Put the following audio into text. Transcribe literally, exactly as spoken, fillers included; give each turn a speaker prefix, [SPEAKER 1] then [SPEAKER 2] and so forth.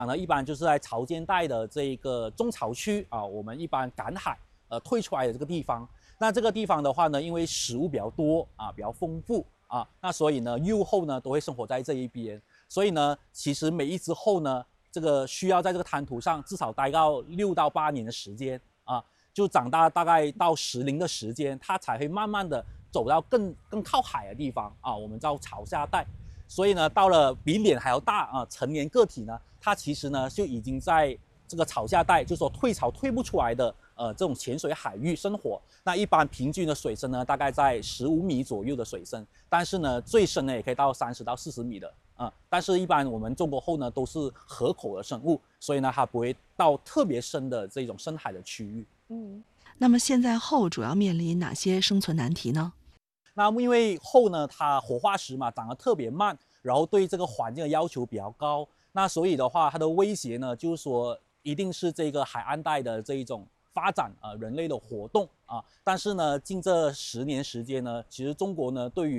[SPEAKER 1] 呢，一般就是在潮间带的这一个中潮区啊，我们一般赶海呃退出来的这个地方。那这个地方的话呢，因为食物比较多啊，比较丰富啊，那所以呢，幼后呢都会生活在这一边。所以呢，其实每一只后呢，这个需要在这个滩涂上至少待到六到八年的时间啊，就长大大概到适龄的时间，它才会慢慢的走到更更靠海的地方啊，我们叫潮下带。所以呢，到了比脸还要大啊，成年个体呢，它其实呢就已经在这个潮下带，就是说退潮退不出来的呃这种浅水海域生活。那一般平均的水深呢，大概在十五米左右的水深，但是呢最深呢也可以到三十到四十米的啊、呃。但是一般我们中国后呢都是河口的生物，所以呢它不会到特别深的这种深海的区域。
[SPEAKER 2] 嗯，那么现在后主要面临哪些生存难题呢？
[SPEAKER 1] 那因为后呢，它活化石嘛，长得特别慢，然后对这个环境的要求比较高，那所以的话，它的威胁呢，就是说一定是这个海岸带的这一种发展啊、呃，人类的活动啊。但是呢，近这十年时间呢，其实中国呢对于